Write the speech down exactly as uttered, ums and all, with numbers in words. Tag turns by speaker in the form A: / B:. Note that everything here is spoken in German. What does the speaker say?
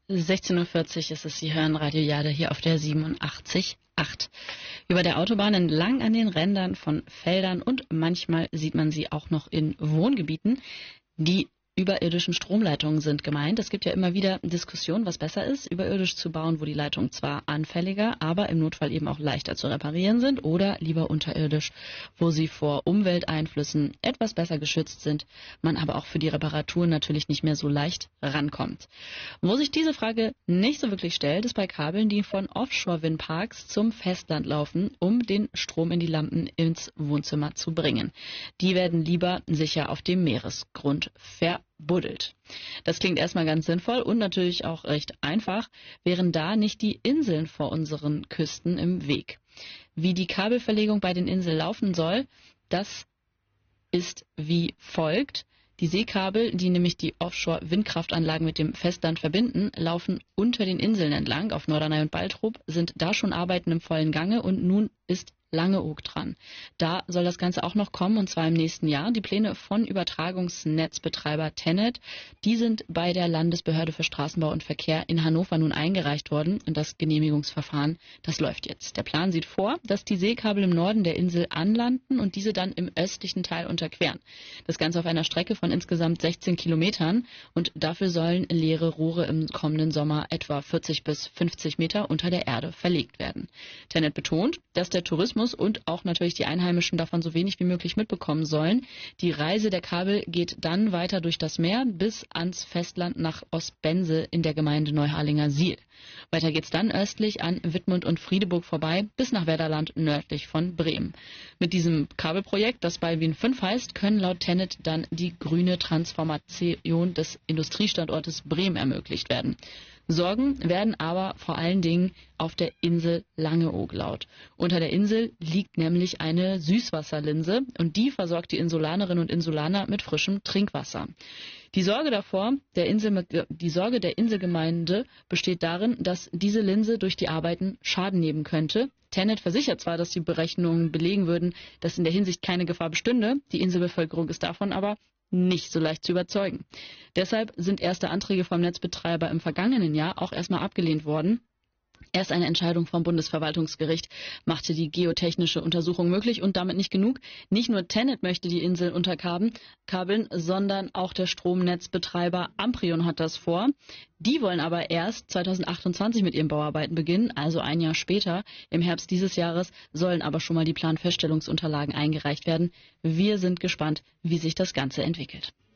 A: sechzehn Uhr vierzig ist es, Sie hören Radio Jade hier auf der siebenundachtzig Komma acht. Über der Autobahn entlang an den Rändern von Feldern und manchmal sieht man sie auch noch in Wohngebieten. Die überirdischen Stromleitungen sind gemeint. Es gibt ja immer wieder Diskussionen, was besser ist, überirdisch zu bauen, wo die Leitungen zwar anfälliger, aber im Notfall eben auch leichter zu reparieren sind, oder lieber unterirdisch, wo sie vor Umwelteinflüssen etwas besser geschützt sind, man aber auch für die Reparatur natürlich nicht mehr so leicht rankommt. Wo sich diese Frage nicht so wirklich stellt, ist bei Kabeln, die von Offshore-Windparks zum Festland laufen, um den Strom in die Lampen ins Wohnzimmer zu bringen. Die werden lieber sicher auf dem Meeresgrund verbuddelt. Das klingt erstmal ganz sinnvoll und natürlich auch recht einfach, wären da nicht die Inseln vor unseren Küsten im Weg. Wie die Kabelverlegung bei den Inseln laufen soll, das ist wie folgt. Die Seekabel, die nämlich die Offshore-Windkraftanlagen mit dem Festland verbinden, laufen unter den Inseln entlang. Auf Norderney und Baltrop sind da schon Arbeiten im vollen Gange und nun ist Langeoog dran. Da soll das Ganze auch noch kommen, und zwar im nächsten Jahr. Die Pläne von Übertragungsnetzbetreiber TenneT, die sind bei der Landesbehörde für Straßenbau und Verkehr in Hannover nun eingereicht worden, und das Genehmigungsverfahren, das läuft jetzt. Der Plan sieht vor, dass die Seekabel im Norden der Insel anlanden und diese dann im östlichen Teil unterqueren. Das Ganze auf einer Strecke von insgesamt sechzehn Kilometern, und dafür sollen leere Rohre im kommenden Sommer etwa vierzig bis fünfzig Meter unter der Erde verlegt werden. TenneT betont, dass der Tourismus und auch natürlich die Einheimischen davon so wenig wie möglich mitbekommen sollen. Die Reise der Kabel geht dann weiter durch das Meer bis ans Festland nach Ostbense in der Gemeinde Neuharlinger Siel. Weiter geht's dann östlich an Wittmund und Friedeburg vorbei bis nach Wedderland nördlich von Bremen. Mit diesem Kabelprojekt, das Balwin fünf heißt, können laut TenneT dann die grüne Transformation des Industriestandortes Bremen ermöglicht werden. Sorgen werden aber vor allen Dingen auf der Insel Langeoog laut. Unter der Insel liegt nämlich eine Süßwasserlinse, und die versorgt die Insulanerinnen und Insulaner mit frischem Trinkwasser. Die Sorge davor, der Insel, die Sorge der Inselgemeinde besteht darin, dass diese Linse durch die Arbeiten Schaden nehmen könnte. TenneT versichert zwar, dass die Berechnungen belegen würden, dass in der Hinsicht keine Gefahr bestünde, die Inselbevölkerung ist davon aber nicht so leicht zu überzeugen. Deshalb sind erste Anträge vom Netzbetreiber im vergangenen Jahr auch erstmal abgelehnt worden. Erst eine Entscheidung vom Bundesverwaltungsgericht machte die geotechnische Untersuchung möglich, und damit nicht genug. Nicht nur TenneT möchte die Insel unterkabeln, sondern auch der Stromnetzbetreiber Amprion hat das vor. Die wollen aber erst zweitausendachtundzwanzig mit ihren Bauarbeiten beginnen, also ein Jahr später. Im Herbst dieses Jahres sollen aber schon mal die Planfeststellungsunterlagen eingereicht werden. Wir sind gespannt, wie sich das Ganze entwickelt.